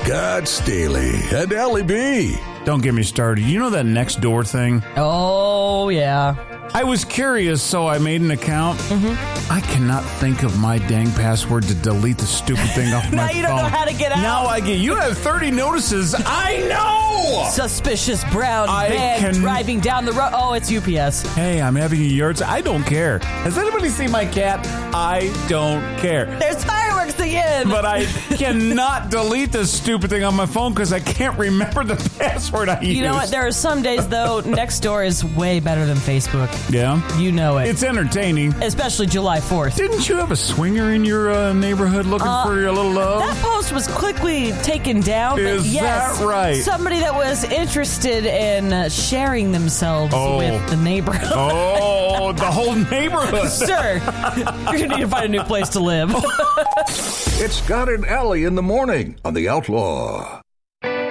Scott Staley and Ellie B. Don't get me started. You know that next door thing? Oh, yeah. I was curious, so I made an account. Mm-hmm. I cannot think of my dang password to delete the stupid thing off my phone. Now you don't know how to get out. Now I get. You have 30 notices. I know! Suspicious brown van driving down the road. Oh, it's UPS. Hey, I'm having a yard sale. I don't care. Has anybody seen my cat? I don't care. There's fireworks again. But I cannot delete this stupid thing on my phone because I can't remember the password I use. You know what? There are some days, though, Nextdoor is way better than Facebook. Yeah? You know it. It's entertaining. Especially July 4th. Didn't you have a swinger in your neighborhood looking for your little love? That post was quickly taken down. Is that right? Somebody that was interested in sharing themselves with the neighborhood. Oh, the whole neighborhood. Sir, you're going to need to find a new place to live. It's Scott and Ellie in the morning on The Outlaw.